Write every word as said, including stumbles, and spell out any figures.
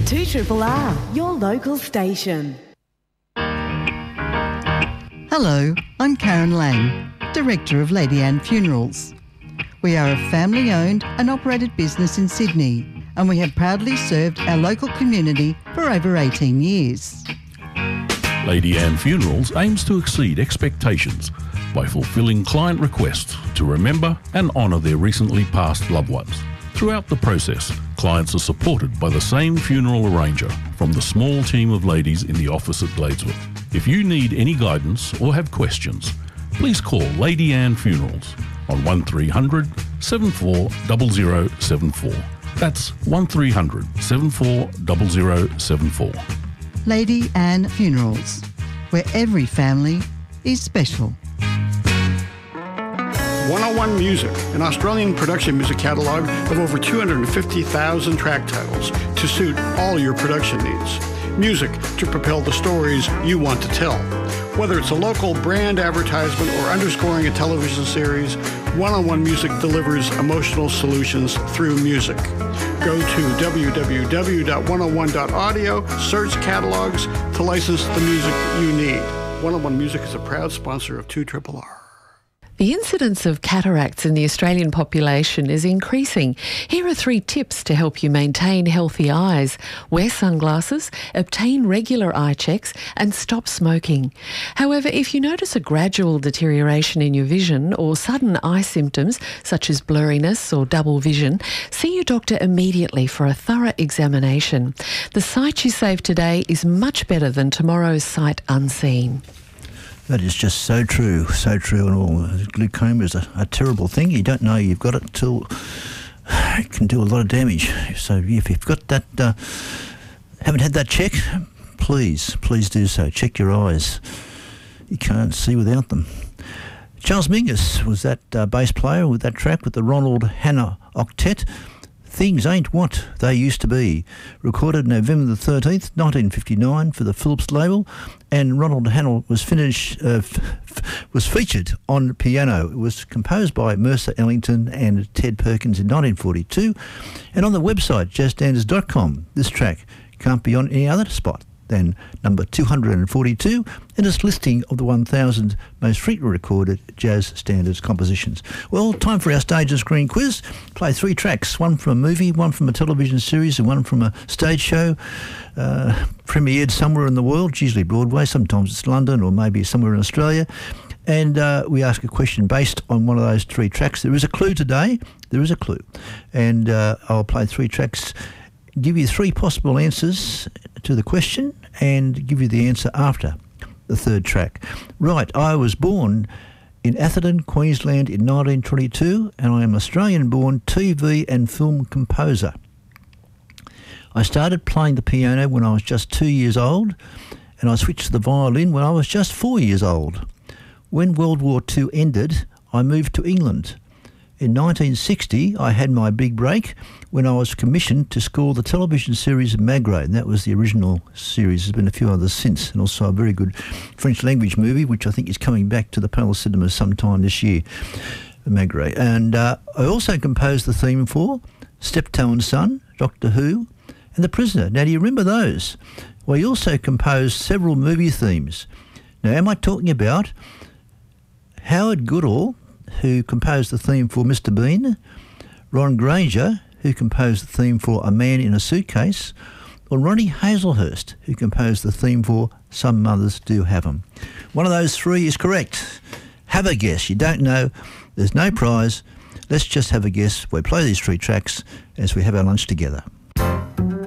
two R R R, your local station. Hello, I'm Karen Lang, Director of Lady Anne Funerals. We are a family-owned and operated business in Sydney, and we have proudly served our local community for over eighteen years. Lady Anne Funerals aims to exceed expectations by fulfilling client requests to remember and honour their recently passed loved ones. Throughout the process, clients are supported by the same funeral arranger from the small team of ladies in the office at Gladesville. If you need any guidance or have questions, please call Lady Anne Funerals on one three hundred, seven four zero zero seven four. That's one three hundred, seven four zero zero seven four. Lady Anne Funerals, where every family is special. one oh one Music, an Australian production music catalogue of over two hundred fifty thousand track titles to suit all your production needs. Music to propel the stories you want to tell. Whether it's a local brand advertisement or underscoring a television series, one oh one Music delivers emotional solutions through music. Go to w w w dot one oh one dot audio, search catalogs to license the music you need. one oh one Music is a proud sponsor of two R R R. The incidence of cataracts in the Australian population is increasing. Here are three tips to help you maintain healthy eyes. Wear sunglasses, obtain regular eye checks, and stop smoking. However, if you notice a gradual deterioration in your vision or sudden eye symptoms such as blurriness or double vision, see your doctor immediately for a thorough examination. The sight you save today is much better than tomorrow's sight unseen. That is just so true, so true and all. Glaucoma is a, a terrible thing. You don't know you've got it till it can do a lot of damage. So if you've got that, uh, haven't had that check, please, please do so. Check your eyes. You can't see without them. Charles Mingus was that uh, bass player with that track with the Ronald Hanna Octet. Things Ain't What They Used to Be, recorded November the thirteenth, nineteen fifty-nine for the Philips label, and Ronald Hanna was finished, uh, f- f- was featured on piano. It was composed by Mercer Ellington and Ted Perkins in nineteen forty-two, and on the website jazz standards dot com, this track can't be on any other spot than number two hundred forty-two in its listing of the one thousand most frequently recorded jazz standards compositions. Well, time for our stage and screen quiz. Play three tracks, one from a movie, one from a television series, and one from a stage show uh, premiered somewhere in the world, usually Broadway, sometimes it's London or maybe somewhere in Australia. And uh, we ask a question based on one of those three tracks. There is a clue today. There is a clue. And uh, I'll play three tracks, give you three possible answers to the question and give you the answer after the third track. Right, I was born in Atherton, Queensland in nineteen twenty-two, and I am Australian-born T V and film composer. I started playing the piano when I was just two years old, and I switched to the violin when I was just four years old. When World War Two ended, I moved to England. In nineteen sixty, I had my big break when I was commissioned to score the television series Maigret, and that was the original series. There's been a few others since, and also a very good French language movie, which I think is coming back to the Palace Cinemas sometime this year, Maigret. And uh, I also composed the theme for Steptoe and Son, Doctor Who, and The Prisoner. Now, do you remember those? Well, he also composed several movie themes. Now, am I talking about Howard Goodall, who composed the theme for Mister Bean, Ron Granger, who composed the theme for A Man in a Suitcase, or Ronnie Hazelhurst, who composed the theme for Some Mothers Do Have 'Em? One of those three is correct. Have a guess. You don't know. There's no prize. Let's just have a guess. We'll play these three tracks as we have our lunch together.